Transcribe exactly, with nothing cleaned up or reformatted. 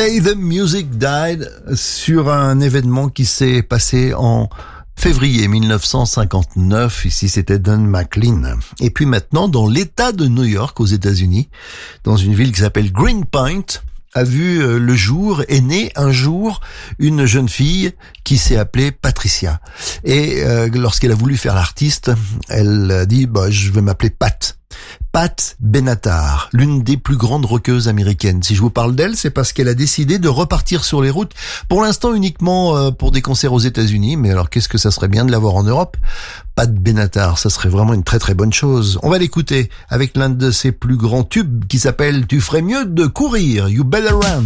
May the Music Died sur un événement qui s'est passé en février mille neuf cent cinquante-neuf. Ici, c'était Don McLean. Et puis maintenant, dans l'État de New York, aux États-Unis, dans une ville qui s'appelle Greenpoint, a vu le jour, est née un jour une jeune fille qui s'est appelée Patricia. Et euh, lorsqu'elle a voulu faire l'artiste, elle a dit bah, « je vais m'appeler Pat ». Pat Benatar, l'une des plus grandes rockeuses américaines. Si je vous parle d'elle, c'est parce qu'elle a décidé de repartir sur les routes, pour l'instant uniquement euh, pour des concerts aux États-Unis, mais alors qu'est-ce que ça serait bien de l'avoir en Europe? Pat Benatar, ça serait vraiment une très très bonne chose. On va l'écouter avec l'un de ses plus grands tubes qui s'appelle « Tu ferais mieux de courir », You Better Run.